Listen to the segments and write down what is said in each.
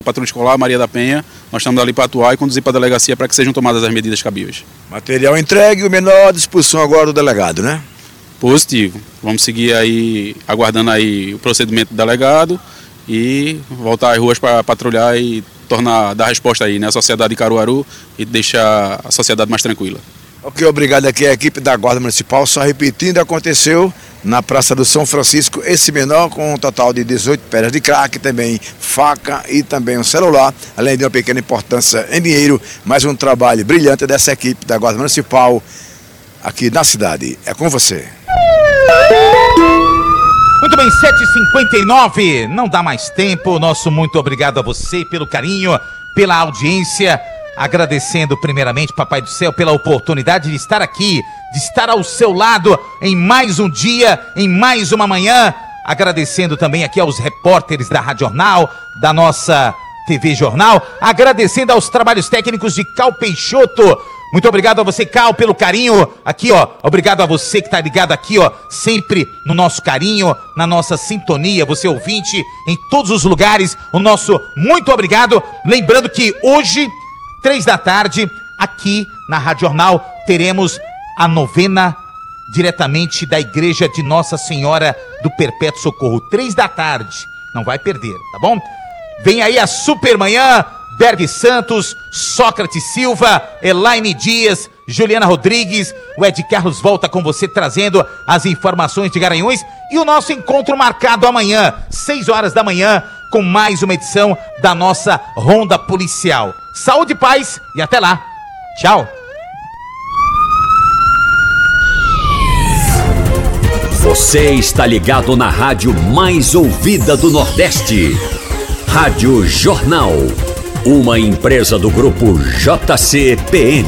Patrulha Escolar Maria da Penha, nós estamos ali para atuar e conduzir para a delegacia para que sejam tomadas as medidas cabíveis. Material entregue, o menor à disposição agora do delegado, né? Positivo. Vamos seguir aí, aguardando aí o procedimento do delegado e voltar às ruas para patrulhar e dar resposta aí, né, à sociedade de Caruaru e deixar a sociedade mais tranquila. Ok, obrigado. Aqui a equipe da Guarda Municipal, só repetindo, aconteceu na Praça do São Francisco, esse menor com um total de 18 pedras de crack, também faca e também um celular, além de uma pequena importância em dinheiro, mais um trabalho brilhante dessa equipe da Guarda Municipal aqui na cidade. É com você. Muito bem, 7h59, não dá mais tempo, nosso muito obrigado a você pelo carinho, pela audiência, agradecendo primeiramente, Papai do Céu, pela oportunidade de estar aqui, de estar ao seu lado em mais um dia, em mais uma manhã, agradecendo também aqui aos repórteres da Rádio Jornal, da nossa TV Jornal, agradecendo aos trabalhos técnicos de Cal Peixoto. Muito obrigado a você, Cal, pelo carinho aqui, ó. Obrigado a você que tá ligado aqui, ó, sempre no nosso carinho, na nossa sintonia, você ouvinte, em todos os lugares, o nosso muito obrigado. Lembrando que hoje, 3 da tarde, aqui na Rádio Jornal, teremos a novena diretamente da Igreja de Nossa Senhora do Perpétuo Socorro. 3 da tarde, não vai perder, tá bom? Vem aí a Supermanhã, Berg Santos, Sócrates Silva, Elaine Dias, Juliana Rodrigues, o Ed Carlos volta com você trazendo as informações de Garanhuns e o nosso encontro marcado amanhã, 6 horas da manhã, com mais uma edição da nossa Ronda Policial. Saúde e paz e até lá. Tchau. Você está ligado na rádio mais ouvida do Nordeste. Rádio Jornal. Uma empresa do grupo JCPM.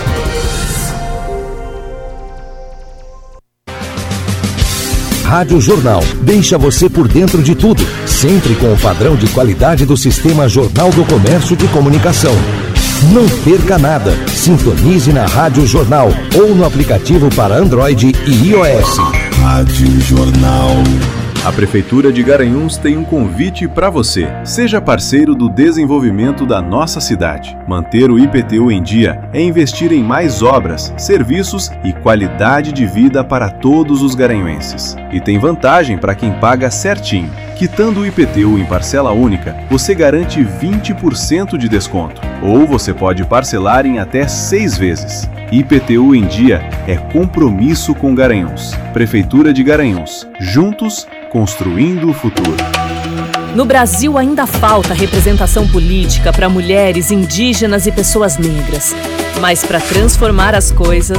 Rádio Jornal deixa você por dentro de tudo, sempre com o padrão de qualidade do Sistema Jornal do Comércio de Comunicação. Não perca nada. Sintonize na Rádio Jornal ou no aplicativo para Android e iOS. Rádio Jornal. A Prefeitura de Garanhuns tem um convite para você. Seja parceiro do desenvolvimento da nossa cidade. Manter o IPTU em dia é investir em mais obras, serviços e qualidade de vida para todos os garanhuenses. E tem vantagem para quem paga certinho. Quitando o IPTU em parcela única, você garante 20% de desconto. Ou você pode parcelar em até 6 vezes. IPTU em dia é compromisso com Garanhuns. Prefeitura de Garanhuns. Juntos, construindo o futuro. No Brasil ainda falta representação política para mulheres, indígenas e pessoas negras. Mas para transformar as coisas,